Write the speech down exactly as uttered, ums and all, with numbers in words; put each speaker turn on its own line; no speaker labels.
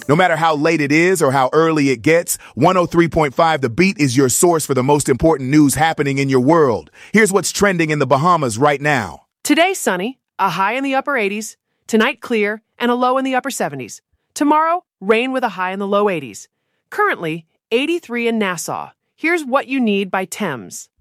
No matter how late it is or how early it gets, one oh three point five The Beat is your source for the most important news happening in your world. Here's what's trending in the Bahamas right now.
Today, sunny, a high in the upper eighties. Tonight, clear, and a low in the upper seventies. Tomorrow, rain with a high in the low eighties. Currently, eighty-three in Nassau. Here's what you need by Thames.